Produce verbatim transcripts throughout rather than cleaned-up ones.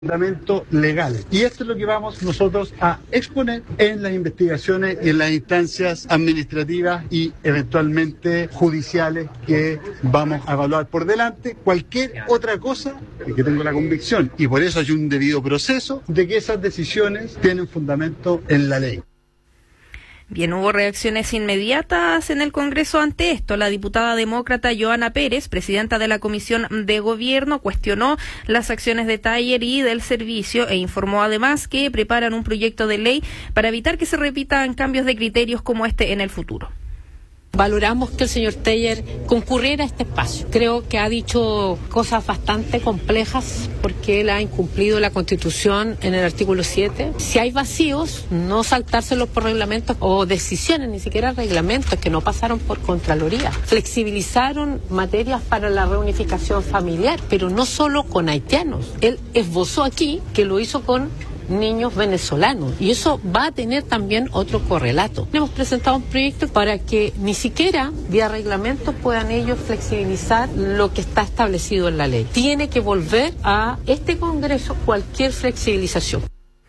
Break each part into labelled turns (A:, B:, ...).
A: fundamento legal. Y esto es lo que vamos nosotros a exponer en las investigaciones y en las instancias administrativas y eventualmente judiciales que vamos a evaluar por delante. Cualquier otra cosa, que tengo la convicción, y por eso hay un debido proceso, de que esas decisiones tienen fundamento en la ley.
B: Bien, hubo reacciones inmediatas en el Congreso ante esto. La diputada demócrata Joana Pérez, presidenta de la Comisión de Gobierno, cuestionó las acciones de Taller y del servicio e informó además que preparan un proyecto de ley para evitar que se repitan cambios de criterios como este en el futuro.
C: Valoramos que el señor Taller concurriera a este espacio. Creo que ha dicho cosas bastante complejas porque él ha incumplido la Constitución en el artículo siete. Si hay vacíos, no saltárselos por reglamentos o decisiones, ni siquiera reglamentos que no pasaron por Contraloría. Flexibilizaron materias para la reunificación familiar, pero no solo con haitianos. Él esbozó aquí que lo hizo con niños venezolanos, y eso va a tener también otro correlato. Hemos presentado un proyecto para que ni siquiera vía reglamento puedan ellos flexibilizar lo que está establecido en la ley. Tiene que volver a este Congreso cualquier flexibilización.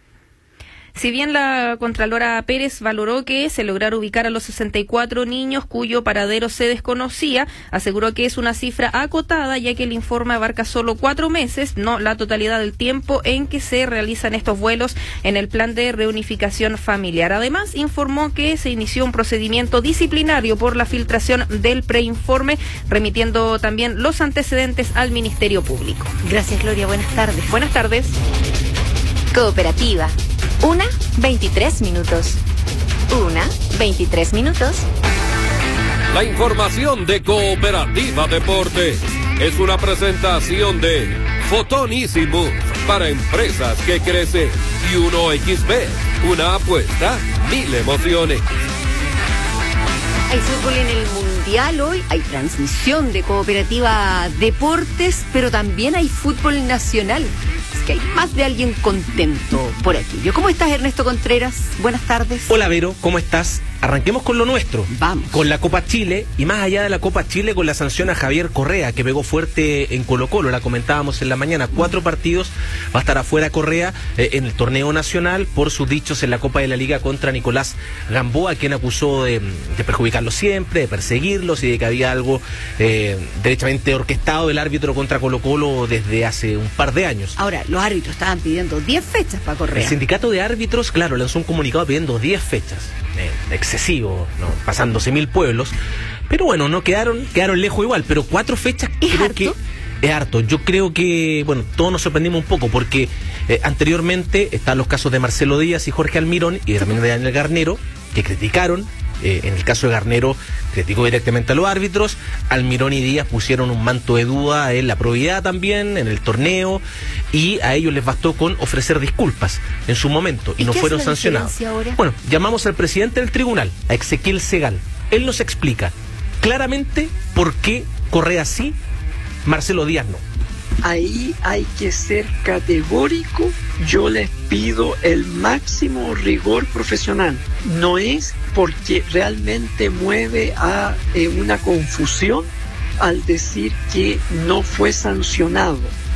B: Si bien la Contralora Pérez valoró que se lograra ubicar a los sesenta y cuatro niños cuyo paradero se desconocía, aseguró que es una cifra acotada ya que el informe abarca solo cuatro meses, no la totalidad del tiempo en que se realizan estos vuelos en el plan de reunificación familiar. Además, informó que se inició un procedimiento disciplinario por la filtración del preinforme, remitiendo también los antecedentes al Ministerio Público.
D: Gracias, Gloria. Buenas tardes.
B: Buenas tardes.
D: Cooperativa. Una, veintitrés minutos. Una, veintitrés minutos.
E: La información de Cooperativa Deporte es una presentación de Fotonísimo para empresas que crecen y uno equis be, una apuesta, mil emociones.
D: Hay fútbol en el Mundial hoy, hay transmisión de Cooperativa Deportes, pero también hay fútbol nacional. Es que hay más de alguien contento por aquello. ¿Cómo estás, Ernesto Contreras? Buenas tardes.
F: Hola, Vero, ¿cómo estás? Arranquemos con lo nuestro.
D: Vamos.
F: Con la Copa Chile, y más allá de la Copa Chile, con la sanción a Javier Correa, que pegó fuerte en Colo-Colo, la comentábamos en la mañana, cuatro partidos, va a estar afuera Correa eh, en el torneo nacional por sus dichos en la Copa de la Liga contra Nicolás Gamboa, quien acusó de, de perjudicarlo siempre, de perseguirlos y de que había algo eh, derechamente orquestado del árbitro contra Colo-Colo desde hace un par de años.
D: Ahora, los árbitros estaban pidiendo diez fechas para Correa.
F: El sindicato de árbitros, claro, lanzó un comunicado pidiendo diez fechas. Eh, excesivo, ¿no? Pasándose mil pueblos, pero bueno, no quedaron, quedaron lejos igual, pero cuatro fechas creo
D: harto?
F: que es harto. Yo creo que, bueno, todos nos sorprendimos un poco porque eh, anteriormente están los casos de Marcelo Díaz y Jorge Almirón y también de Daniel Garnero, que criticaron. Eh, en el caso de Garnero criticó directamente a los árbitros, Almirón y Díaz pusieron un manto de duda en la probidad también, en el torneo, y a ellos les bastó con ofrecer disculpas en su momento y, ¿Y no fueron sancionados.
D: Ahora?
F: Bueno, llamamos al presidente del tribunal, a Ezequiel Segal. Él nos explica claramente por qué Correa sí, Marcelo Díaz no.
G: Ahí hay que ser categórico. Yo les pido el máximo rigor profesional. No es porque realmente mueve a eh, una confusión al decir que no fue sancionado.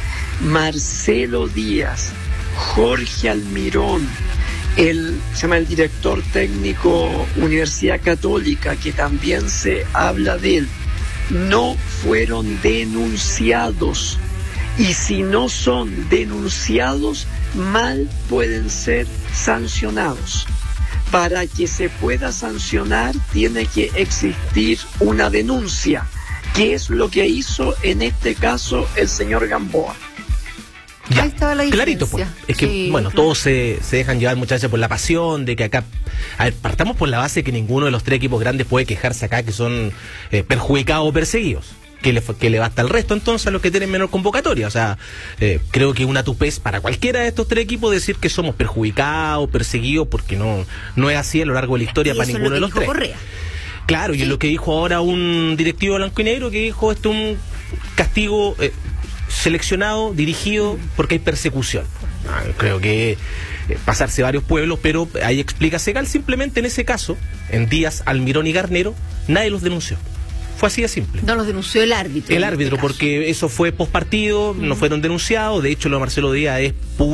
G: Marcelo Díaz, Jorge Almirón, el, se llama el director técnico Universidad Católica, que también se habla de él, no fueron denunciados. Y si no son denunciados, mal pueden ser sancionados. Para que se pueda sancionar, tiene que existir una denuncia, que es lo que hizo en este caso el señor Gamboa.
F: Ya,
D: ahí estaba la diferencia.
F: Clarito, pues. Es que, sí, bueno, claro. Todos se, se dejan llevar, muchachos, por la pasión de que acá... A ver, partamos por la base que ninguno de los tres equipos grandes puede quejarse acá que son eh, perjudicados o perseguidos. Que le, que le basta el resto entonces a los que tienen menor convocatoria. O sea, eh, creo que una tupez para cualquiera de estos tres equipos decir que somos perjudicados, perseguidos, porque no, no es así a lo largo de la historia para ninguno de los tres. Correa. Claro, sí. Y es lo que dijo ahora un directivo blanco y negro, que dijo esto es un castigo eh, seleccionado, dirigido, porque hay persecución. Ah, creo que eh, pasarse varios pueblos, pero ahí explica Segal, simplemente en ese caso, en Díaz, Almirón y Garnero, nadie los denunció. Fue así de simple.
D: No los denunció el árbitro.
F: El
D: en
F: árbitro,
D: este caso.
F: porque eso fue post partido, no fueron denunciados. De hecho, lo de Marcelo Díaz es